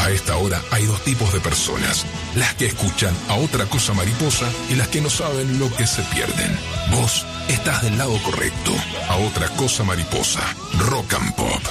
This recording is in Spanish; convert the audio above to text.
A esta hora hay dos tipos de personas: las que escuchan a Otra Cosa Mariposa y las que no saben lo que se pierden. Vos estás del lado correcto. A Otra Cosa Mariposa, Rock and Pop.